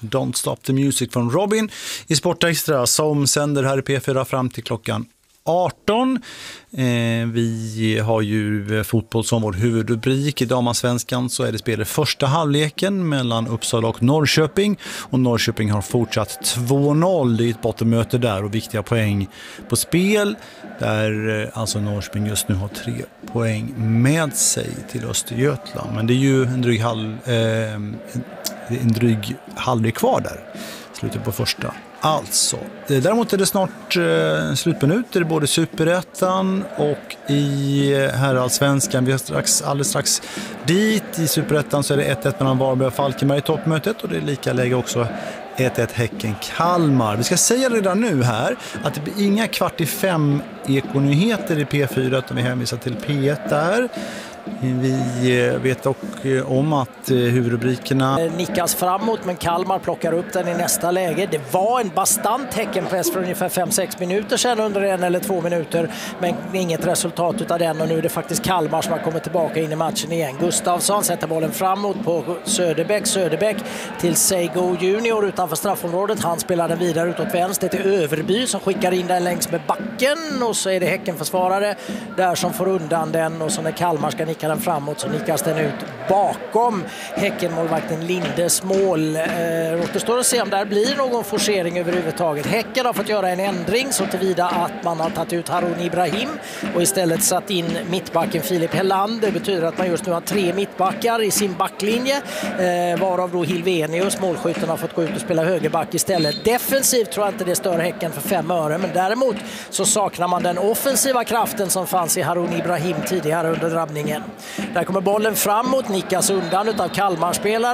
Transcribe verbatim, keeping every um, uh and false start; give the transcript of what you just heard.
Don't Stop the Music från Robin i Sportextra som sänder här i P fyra fram till klockan arton. Eh, vi har ju fotboll som vår huvudrubrik. I damallsvenskan så är det spel i första halvleken mellan Uppsala och Norrköping. Och Norrköping har fortsatt två noll. Det är ett bottenmöte där och viktiga poäng på spel. Där eh, alltså Norrköping just nu har tre poäng med sig till Östergötland. Men det är ju en dryg, halv, eh, en, en dryg halvlek kvar där. Slutet på första. Alltså, däremot är det snart eh, slutminuter i både Superettan och i herrallsvenskan. Vi har strax, alldeles strax dit. I Superettan så är det ett ett mellan Varberg och Falkenberg i toppmötet och det är lika läge också ett ett Häcken-Kalmar. Vi ska säga redan nu här att det blir inga kvart i fem ekonyheter i P fyra utan vi hänvisar till P ett där. Vi vet dock om att huvudrubrikerna nickas framåt men Kalmar plockar upp den i nästa läge. Det var en bastant Häckenpress för ungefär fem sex minuter sedan under en eller två minuter men inget resultat utav den och nu är det faktiskt Kalmar som har kommit tillbaka in i matchen igen. Gustavsson sätter bollen framåt på Söderbäck. Söderbäck till Seigo Junior utanför straffområdet. Han spelar den vidare utåt vänster till Överby som skickar in den längs med backen och så är det Häckenförsvarare där som får undan den och så när Kalmar ska nicka den framåt så nickas den ut bakom Häckenmålvakten Lindes mål. Eh, återstår att se om där blir någon forcering överhuvudtaget. Häcken har fått göra en ändring så tillvida att man har tagit ut Harun Ibrahim och istället satt in mittbacken Filip Hellander. Det betyder att man just nu har tre mittbackar i sin backlinje eh, varav då Hilvenius, målskytten, har fått gå ut och spela högerback istället. Defensivt tror jag inte det stör Häcken för fem öre men däremot så saknar man den offensiva kraften som fanns i Harun Ibrahim tidigare under drabbningen. Där kommer bollen framåt, nickas undan utav Kalmar-spelare.